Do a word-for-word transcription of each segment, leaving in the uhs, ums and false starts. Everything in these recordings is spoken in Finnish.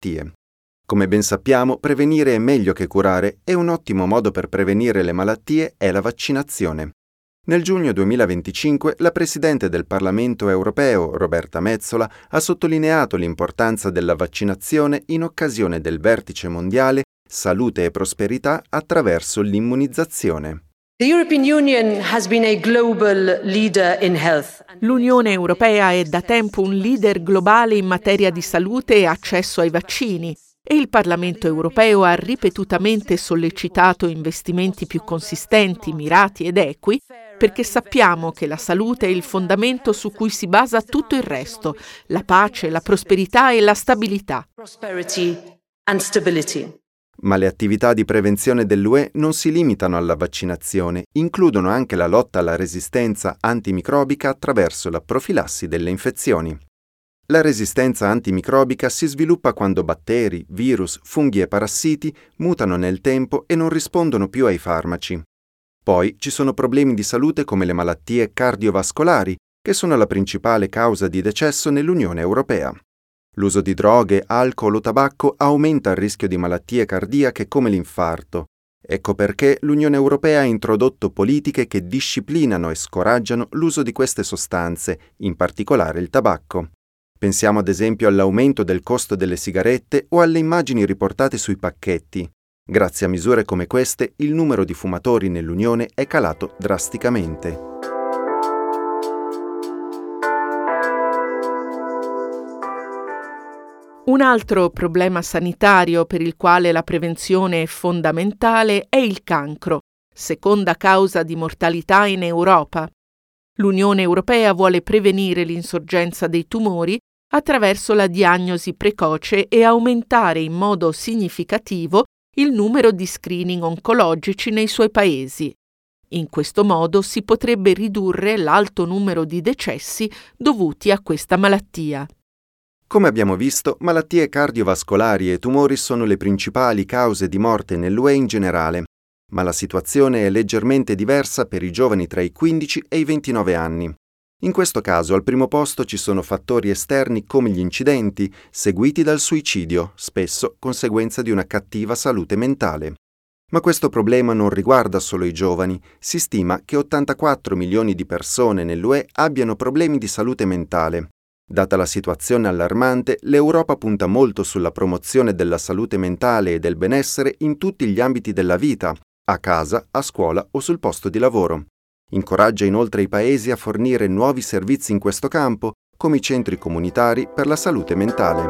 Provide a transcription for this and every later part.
malattie. Come ben sappiamo, prevenire è meglio che curare e un ottimo modo per prevenire le malattie è la vaccinazione. Nel giugno duemilaventicinque la Presidente del Parlamento europeo, Roberta Metsola, ha sottolineato l'importanza della vaccinazione in occasione del vertice mondiale Salute e Prosperità attraverso l'immunizzazione. L'Unione Europea è da tempo un leader globale in materia di salute e accesso ai vaccini e il Parlamento europeo ha ripetutamente sollecitato investimenti più consistenti, mirati ed equi, perché sappiamo che la salute è il fondamento su cui si basa tutto il resto, la pace, la prosperità e la stabilità. Ma le attività di prevenzione dell'U E non si limitano alla vaccinazione, includono anche la lotta alla resistenza antimicrobica attraverso la profilassi delle infezioni. La resistenza antimicrobica si sviluppa quando batteri, virus, funghi e parassiti mutano nel tempo e non rispondono più ai farmaci. Poi ci sono problemi di salute come le malattie cardiovascolari, che sono la principale causa di decesso nell'Unione Europea. L'uso di droghe, alcol o tabacco aumenta il rischio di malattie cardiache come l'infarto. Ecco perché l'Unione Europea ha introdotto politiche che disciplinano e scoraggiano l'uso di queste sostanze, in particolare il tabacco. Pensiamo ad esempio all'aumento del costo delle sigarette o alle immagini riportate sui pacchetti. Grazie a misure come queste, il numero di fumatori nell'Unione è calato drasticamente. Un altro problema sanitario per il quale la prevenzione è fondamentale è il cancro, seconda causa di mortalità in Europa. L'Unione Europea vuole prevenire l'insorgenza dei tumori attraverso la diagnosi precoce e aumentare in modo significativo il numero di screening oncologici nei suoi paesi. In questo modo si potrebbe ridurre l'alto numero di decessi dovuti a questa malattia. Come abbiamo visto, malattie cardiovascolari e tumori sono le principali cause di morte nell'U E in generale, ma la situazione è leggermente diversa per i giovani tra i quindici e i ventinove anni. In questo caso al primo posto ci sono fattori esterni come gli incidenti, seguiti dal suicidio, spesso conseguenza di una cattiva salute mentale. Ma questo problema non riguarda solo i giovani, si stima che ottantaquattro milioni di persone nell'U E abbiano problemi di salute mentale. Data la situazione allarmante, l'Europa punta molto sulla promozione della salute mentale e del benessere in tutti gli ambiti della vita, a casa, a scuola o sul posto di lavoro. Incoraggia inoltre i paesi a fornire nuovi servizi in questo campo, come i centri comunitari per la salute mentale.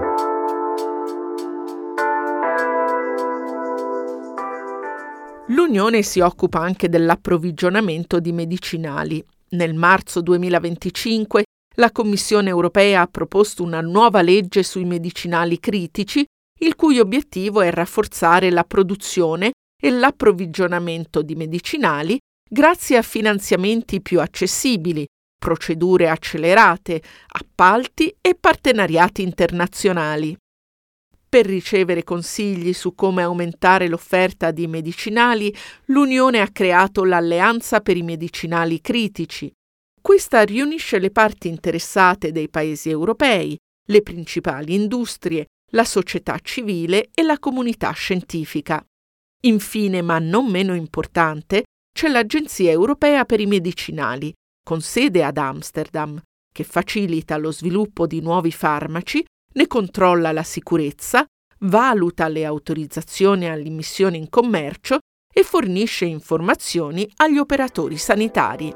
L'Unione si occupa anche dell'approvvigionamento di medicinali. Nel marzo duemilaventicinque la Commissione europea ha proposto una nuova legge sui medicinali critici, il cui obiettivo è rafforzare la produzione e l'approvvigionamento di medicinali grazie a finanziamenti più accessibili, procedure accelerate, appalti e partenariati internazionali. Per ricevere consigli su come aumentare l'offerta di medicinali, l'Unione ha creato l'Alleanza per i medicinali critici. Questa riunisce le parti interessate dei paesi europei, le principali industrie, la società civile e la comunità scientifica. Infine, ma non meno importante, c'è l'Agenzia Europea per i Medicinali, con sede ad Amsterdam, che facilita lo sviluppo di nuovi farmaci, ne controlla la sicurezza, valuta le autorizzazioni all'immissione in commercio e fornisce informazioni agli operatori sanitari.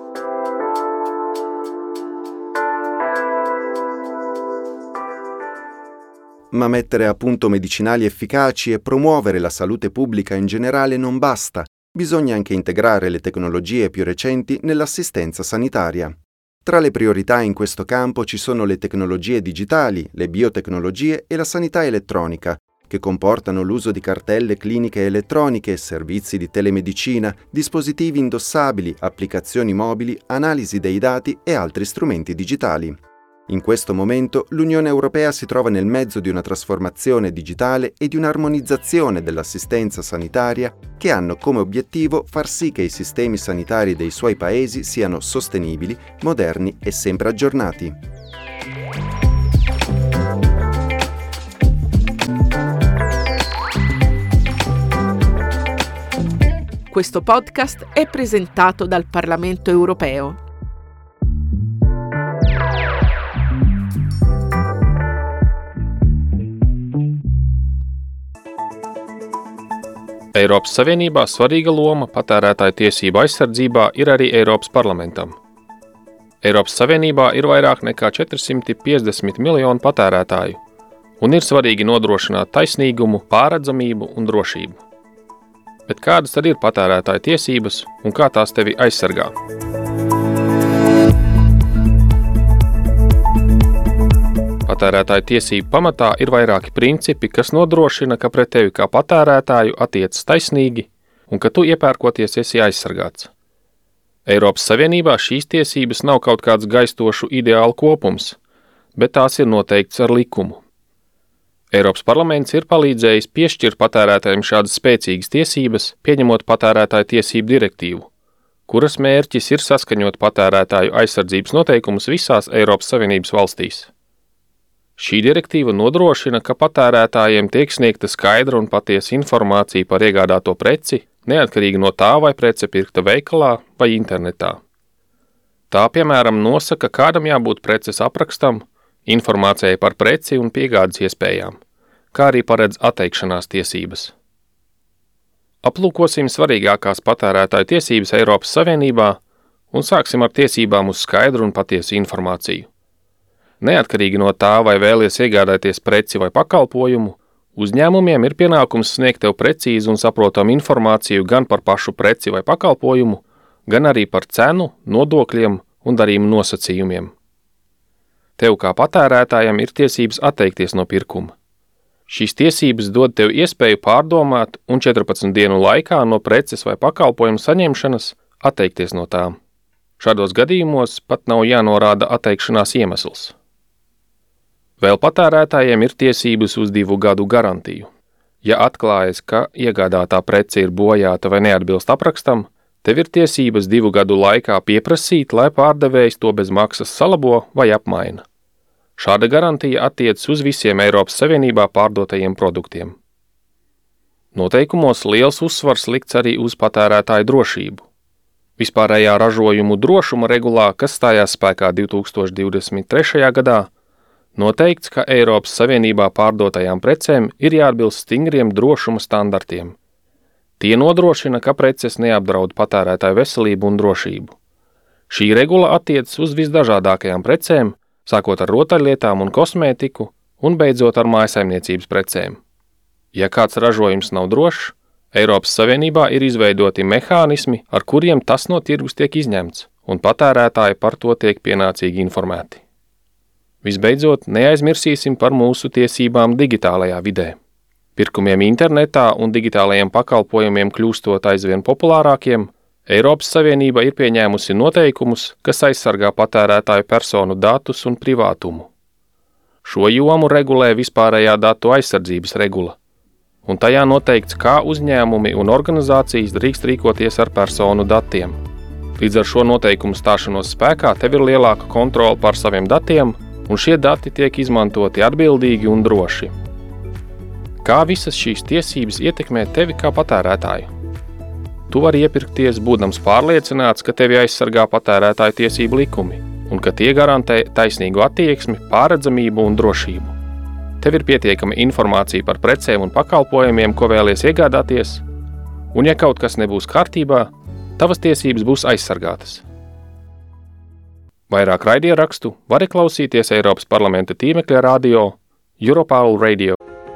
Ma mettere a punto medicinali efficaci e promuovere la salute pubblica in generale non basta. Bisogna anche integrare le tecnologie più recenti nell'assistenza sanitaria. Tra le priorità in questo campo ci sono le tecnologie digitali, le biotecnologie e la sanità elettronica, che comportano l'uso di cartelle cliniche elettroniche, servizi di telemedicina, dispositivi indossabili, applicazioni mobili, analisi dei dati e altri strumenti digitali. In questo momento l'Unione Europea si trova nel mezzo di una trasformazione digitale e di un'armonizzazione dell'assistenza sanitaria che hanno come obiettivo far sì che i sistemi sanitari dei suoi paesi siano sostenibili, moderni e sempre aggiornati. Questo podcast è presentato dal Parlamento europeo. Eiropas Savienībā svarīga loma patērētāju tiesību aizsardzībā ir arī Eiropas parlamentam. Eiropas Savienībā ir vairāk nekā četri simti piecdesmit miljoni patērētāju, un ir svarīgi nodrošināt taisnīgumu, pārredzamību un drošību. Bet kādas tad ir patērētāju tiesības un kā tās tevi aizsargā? Patērētāju tiesību pamatā ir vairāki principi, kas nodrošina, ka pret tevi kā patērētāju attiecas taisnīgi un ka tu iepērkoties esi aizsargāts. Eiropas Savienībā šīs tiesības nav kaut kāds gaistošu ideālu kopums, bet tās ir noteikts ar likumu. Eiropas parlaments ir palīdzējis piešķirt patērētājiem šādas spēcīgas tiesības, pieņemot patērētāju tiesību direktīvu, kuras mērķis ir saskaņot patērētāju aizsardzības noteikumus visās Eiropas Savienības valstīs. Šī direktīva nodrošina, ka patērētājiem tiek sniegta skaidra un patiesa informācija par iegādāto preci, neatkarīgi no tā, vai prece pirkta veikalā vai internetā. Tā, piemēram, nosaka, kādam jābūt preces aprakstam, informācijai par preci un piegādes iespējām, kā arī paredz atteikšanās tiesības. Aplūkosim svarīgākās patērētāju tiesības Eiropas Savienībā un sāksim ar tiesībām uz skaidru un patiesu informāciju. Neatkarīgi no tā, vai vēlies iegādāties preci vai pakalpojumu, uzņēmumiem ir pienākums sniegt tev precīzu un saprotamu informāciju gan par pašu preci vai pakalpojumu, gan arī par cenu, nodokļiem un darījumu nosacījumiem. Tev kā patērētājam ir tiesības atteikties no pirkuma. Šīs tiesības dod tev iespēju pārdomāt un četrpadsmit dienu laikā no preces vai pakalpojumu saņemšanas atteikties no tām. Šādos gadījumos pat nav jānorāda atteikšanās iemesls. Vēl patērētājiem ir tiesības uz divu gadu garantiju. Ja atklājas, ka iegādātā prece ir bojāta vai neatbilst aprakstam, tev ir tiesības divu gadu laikā pieprasīt, lai pārdevējs to bez maksas salabo vai apmaina. Šāda garantija attiecas uz visiem Eiropas Savienībā pārdotajiem produktiem. Noteikumos liels uzsvars likts arī uz patērētāju drošību. Vispārējā ražojumu drošuma regulā, kas stājās spēkā divi tūkstoši divdesmit trešajā gadā, noteikts, ka Eiropas Savienībā pārdotajām precēm ir jāatbilst stingriem drošuma standartiem. Tie nodrošina, ka preces neapdraud patērētāju veselību un drošību. Šī regula attiecas uz visdažādākajām precēm, sākot ar rotaļlietām un kosmētiku un beidzot ar mājsaimniecības precēm. Ja kāds ražojums nav drošs, Eiropas Savienībā ir izveidoti mehānismi, ar kuriem tas no tirgus tiek izņemts, un patērētāji par to tiek pienācīgi informēti. Visbeidzot, neaizmirsīsim par mūsu tiesībām digitālajā vidē. Pirkumiem internetā un digitālajiem pakalpojumiem kļūstot aizvien populārākiem, Eiropas Savienība ir pieņēmusi noteikumus, kas aizsargā patērētāju personu datus un privātumu. Šo jomu regulē vispārējā datu aizsardzības regula, un tajā noteikts, kā uzņēmumi un organizācijas drīkst rīkoties ar personu datiem. Līdz ar šo noteikumu stāšanos spēkā tev ir lielāka kontrole pār saviem datiem, un šie dati tiek izmantoti atbildīgi un droši. Kā visas šīs tiesības ietekmē tevi kā patērētāju? Tu vari iepirkties, būdams pārliecināts, ka tevi aizsargā patērētāju tiesību likumi, un ka tie garantē taisnīgu attieksmi, pārredzamību un drošību. Tev ir pietiekama informācija par precēm un pakalpojumiem, ko vēlies iegādāties, un ja kaut kas nebūs kārtībā, tavas tiesības būs aizsargātas. Vairāk raidierakstu vari klausīties Eiropas parlamenta tīmekļa radio Europarl Radio.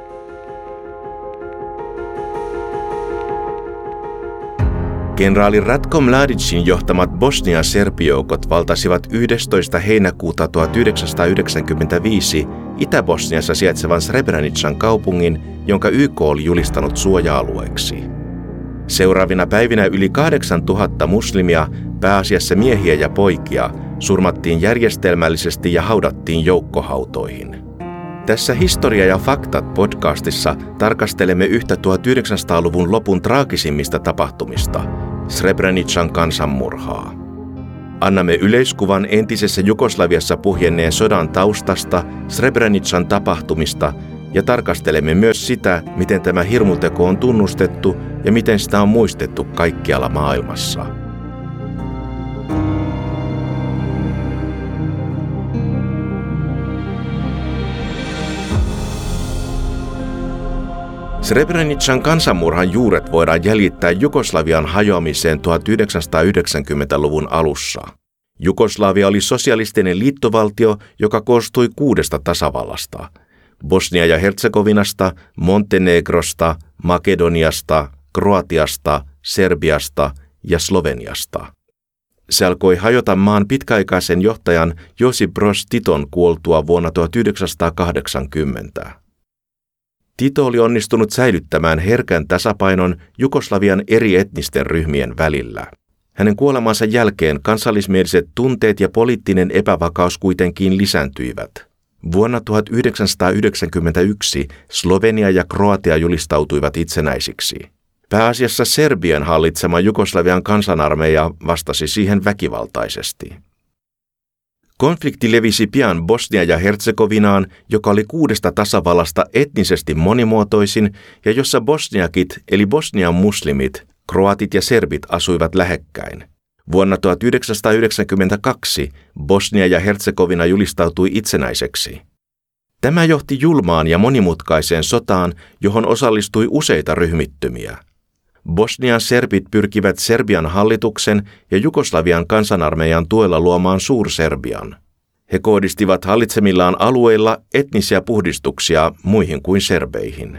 Kenraali Ratko Mladicin johtamat Bosnia-serbijoukot valtasivat yhdestoista heinäkuuta tuhatyhdeksänsataayhdeksänkymmentäviisi Itä-Bosniassa sijaitsevan Srebrenican kaupungin, jonka Y K oli julistanut suoja-alueeksi. Seuraavina päivinä yli kahdeksantuhatta muslimia, pääasiassa miehiä ja poikia, surmattiin järjestelmällisesti ja haudattiin joukkohautoihin. Tässä Historia ja faktat podcastissa tarkastelemme yhtä tuhatyhdeksänsataaluvun lopun traagisimmista tapahtumista, Srebrenican kansanmurhaa. Annamme yleiskuvan entisessä Jugoslaviassa puhjenneen sodan taustasta, Srebrenican tapahtumista ja tarkastelemme myös sitä, miten tämä hirmuteko on tunnustettu ja miten sitä on muistettu kaikkialla maailmassa. Srebrenican kansanmurhan juuret voidaan jäljittää Jugoslavian hajoamiseen tuhatyhdeksänsataayhdeksänkymmentäluvun alussa. Jugoslavia oli sosialistinen liittovaltio, joka koostui kuudesta tasavallasta: Bosnia ja Herzegovinasta, Montenegrosta, Makedoniasta, Kroatiasta, Serbiasta ja Sloveniasta. Se alkoi hajota maan pitkäaikaisen johtajan Josip Broz Titon kuoltua vuonna tuhatyhdeksänsataakahdeksankymmentä. Tito oli onnistunut säilyttämään herkän tasapainon Jugoslavian eri etnisten ryhmien välillä. Hänen kuolemansa jälkeen kansallismieliset tunteet ja poliittinen epävakaus kuitenkin lisääntyivät. Vuonna tuhatyhdeksänsataayhdeksänkymmentäyksi Slovenia ja Kroatia julistautuivat itsenäisiksi. Pääasiassa Serbian hallitsema Jugoslavian kansanarmeija vastasi siihen väkivaltaisesti. Konflikti levisi pian Bosnia ja Herzegovinaan, joka oli kuudesta tasavallasta etnisesti monimuotoisin ja jossa bosniakit eli Bosnian muslimit, kroatit ja serbit asuivat lähekkäin. Vuonna tuhatyhdeksänsataayhdeksänkymmentäkaksi Bosnia ja Herzegovina julistautui itsenäiseksi. Tämä johti julmaan ja monimutkaiseen sotaan, johon osallistui useita ryhmittymiä. Bosnian serbit pyrkivät Serbian hallituksen ja Jugoslavian kansanarmeijan tuella luomaan Suur-Serbian. He kohdistivat hallitsemillaan alueilla etnisiä puhdistuksia muihin kuin serbeihin.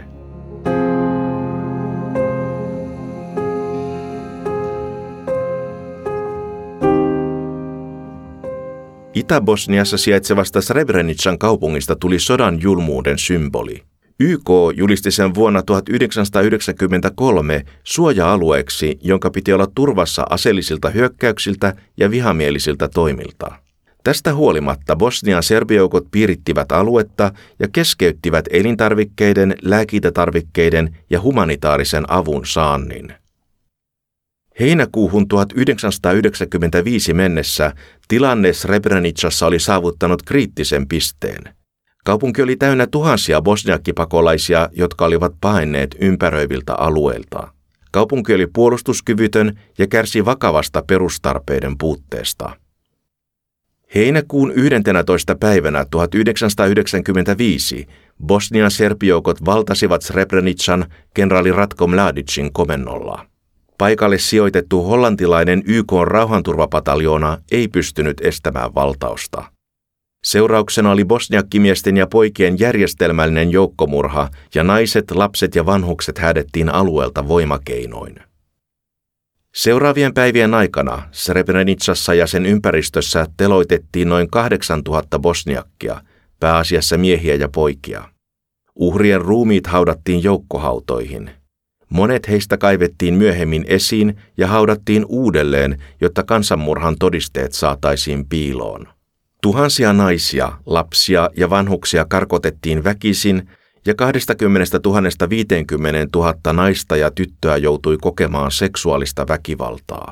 Itä-Bosniassa sijaitsevasta Srebrenican kaupungista tuli sodan julmuuden symboli. Y K julisti sen vuonna tuhatyhdeksänsataayhdeksänkymmentäkolme suoja-alueeksi, jonka piti olla turvassa aseellisilta hyökkäyksiltä ja vihamielisiltä toimilta. Tästä huolimatta Bosnian serbijoukot piirittivät aluetta ja keskeyttivät elintarvikkeiden, lääkintätarvikkeiden ja humanitaarisen avun saannin. Heinäkuuhun tuhatyhdeksänsataayhdeksänkymmentäviisi mennessä tilanne Srebrenicassa oli saavuttanut kriittisen pisteen. Kaupunki oli täynnä tuhansia bosniakkipakolaisia, jotka olivat paenneet ympäröiviltä alueilta. Kaupunki oli puolustuskyvytön ja kärsi vakavasta perustarpeiden puutteesta. Heinäkuun yhdentenätoista päivänä tuhatyhdeksänsataayhdeksänkymmentäviisi Bosnian serbijoukot valtasivat Srebrenican kenraali Ratko Mladicin komennolla. Paikalle sijoitettu hollantilainen Y K:n rauhanturvapataljoona ei pystynyt estämään valtausta. Seurauksena oli bosniakkimiesten ja poikien järjestelmällinen joukkomurha ja naiset, lapset ja vanhukset häädettiin alueelta voimakeinoin. Seuraavien päivien aikana Srebrenicassa ja sen ympäristössä teloitettiin noin kahdeksantuhatta bosniakkia, pääasiassa miehiä ja poikia. Uhrien ruumiit haudattiin joukkohautoihin. Monet heistä kaivettiin myöhemmin esiin ja haudattiin uudelleen, jotta kansanmurhan todisteet saataisiin piiloon. Tuhansia naisia, lapsia ja vanhuksia karkotettiin väkisin ja kaksikymmentätuhatta viisikymmentätuhatta naista ja tyttöä joutui kokemaan seksuaalista väkivaltaa.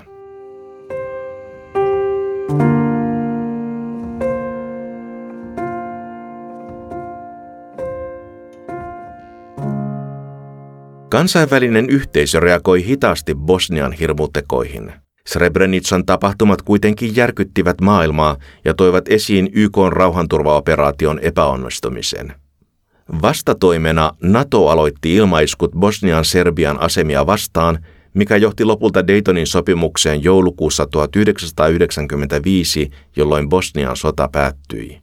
Kansainvälinen yhteisö reagoi hitaasti Bosnian hirmutekoihin. Srebrenican tapahtumat kuitenkin järkyttivät maailmaa ja toivat esiin Y K:n rauhanturvaoperaation epäonnistumisen. Vastatoimena NATO aloitti ilmaiskut Bosnian Serbian asemia vastaan, mikä johti lopulta Daytonin sopimukseen joulukuussa tuhatyhdeksänsataayhdeksänkymmentäviisi, jolloin Bosnian sota päättyi.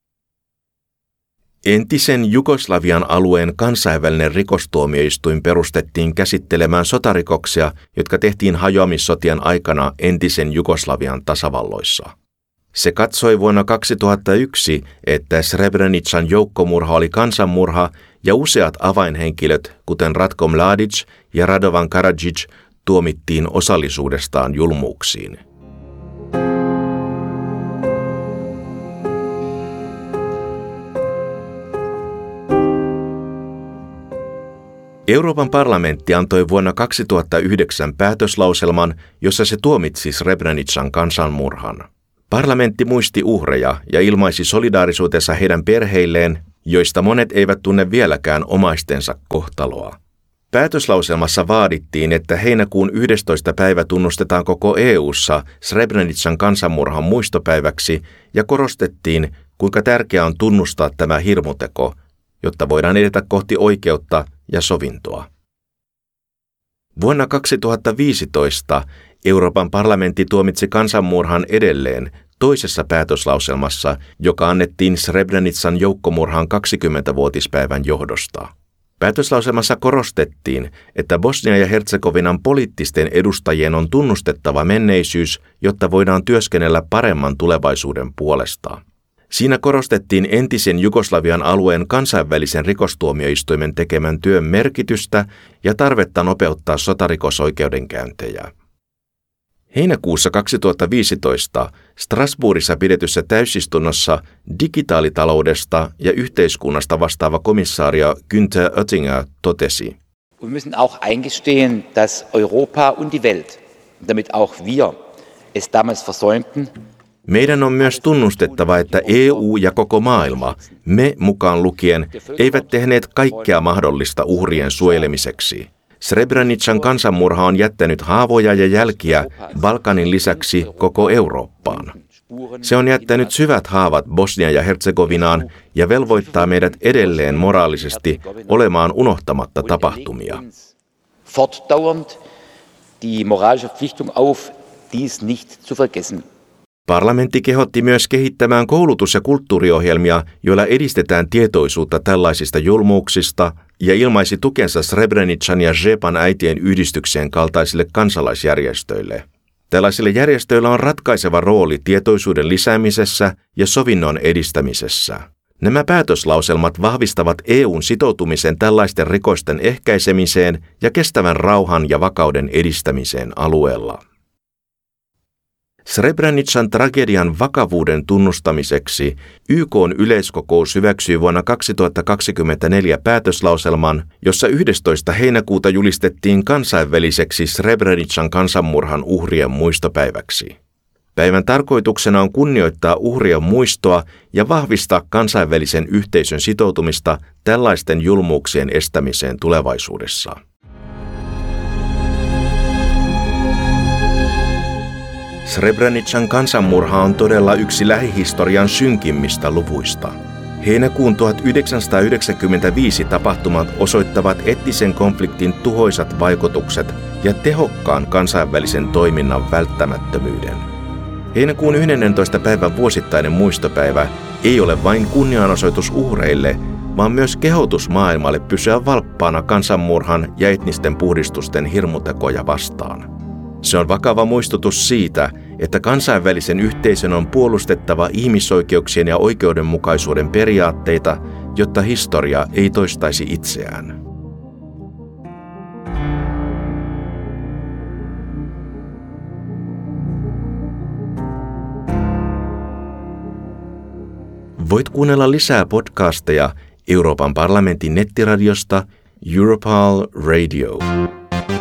Entisen Jugoslavian alueen kansainvälinen rikostuomioistuin perustettiin käsittelemään sotarikoksia, jotka tehtiin hajoamissotien aikana entisen Jugoslavian tasavalloissa. Se katsoi vuonna kaksituhattayksi, että Srebrenican joukkomurha oli kansanmurha ja useat avainhenkilöt, kuten Ratko Mladic ja Radovan Karadzic, tuomittiin osallisuudestaan julmuuksiin. Euroopan parlamentti antoi vuonna kaksituhattayhdeksän päätöslauselman, jossa se tuomitsi Srebrenican kansanmurhan. Parlamentti muisti uhreja ja ilmaisi solidaarisuutensa heidän perheilleen, joista monet eivät tunne vieläkään omaistensa kohtaloa. Päätöslauselmassa vaadittiin, että heinäkuun yhdestoista päivä tunnustetaan koko E U:ssa Srebrenican kansanmurhan muistopäiväksi ja korostettiin, kuinka tärkeää on tunnustaa tämä hirmuteko, jotta voidaan edetä kohti oikeutta ja sovintoa. Vuonna kaksituhattaviisitoista Euroopan parlamentti tuomitsi kansanmurhan edelleen toisessa päätöslauselmassa, joka annettiin Srebrenican joukkomurhan kaksikymmenvuotispäivän johdosta. Päätöslauselmassa korostettiin, että Bosnia ja Hertsegovinan poliittisten edustajien on tunnustettava menneisyys, jotta voidaan työskennellä paremman tulevaisuuden puolesta. Siinä korostettiin entisen Jugoslavian alueen kansainvälisen rikostuomioistuimen tekemän työn merkitystä ja tarvetta nopeuttaa sotarikosoikeudenkäyntejä. Heinäkuussa kaksituhattaviisitoista Strasbourgissa pidetyssä täysistunnossa digitaalitaloudesta ja yhteiskunnasta vastaava komissaario Günther Oettinger totesi: Wir müssen auch eingestehen, dass Europa und die Welt, damit auch wir, es damals versäumten. Meidän on myös tunnustettava, että E U ja koko maailma, me mukaan lukien, eivät tehneet kaikkea mahdollista uhrien suojelemiseksi. Srebrenican kansanmurha on jättänyt haavoja ja jälkiä Balkanin lisäksi koko Eurooppaan. Se on jättänyt syvät haavat Bosnia ja Hertsegovinaan ja velvoittaa meidät edelleen moraalisesti olemaan unohtamatta tapahtumia. Fortdauernd die moralische Verpflichtung auf, dies nicht zu vergessen. Parlamentti kehotti myös kehittämään koulutus- ja kulttuuriohjelmia, joilla edistetään tietoisuutta tällaisista julmuuksista ja ilmaisi tukensa Srebrenican ja Žepan äitien yhdistyksien kaltaisille kansalaisjärjestöille. Tällaisille järjestöillä on ratkaiseva rooli tietoisuuden lisäämisessä ja sovinnon edistämisessä. Nämä päätöslauselmat vahvistavat E U:n sitoutumisen tällaisten rikosten ehkäisemiseen ja kestävän rauhan ja vakauden edistämiseen alueella. Srebrenican tragedian vakavuuden tunnustamiseksi Y K:n yleiskokous hyväksyi vuonna kaksituhattakaksikymmentäneljä päätöslauselman, jossa yhdestoista heinäkuuta julistettiin kansainväliseksi Srebrenican kansanmurhan uhrien muistopäiväksi. Päivän tarkoituksena on kunnioittaa uhrien muistoa ja vahvistaa kansainvälisen yhteisön sitoutumista tällaisten julmuuksien estämiseen tulevaisuudessa. Srebrenican kansanmurha on todella yksi lähihistorian synkimmistä luvuista. Heinäkuun tuhatyhdeksänsataayhdeksänkymmentäviisi tapahtumat osoittavat etnisen konfliktin tuhoisat vaikutukset ja tehokkaan kansainvälisen toiminnan välttämättömyyden. Heinäkuun yhdennentoista päivän vuosittainen muistopäivä ei ole vain kunnianosoitus uhreille, vaan myös kehotus maailmalle pysyä valppaana kansanmurhan ja etnisten puhdistusten hirmutekoja vastaan. Se on vakava muistutus siitä, että kansainvälisen yhteisön on puolustettava ihmisoikeuksien ja oikeudenmukaisuuden periaatteita, jotta historia ei toistaisi itseään. Voit kuunnella lisää podcasteja Euroopan parlamentin nettiradiosta Europal Radio.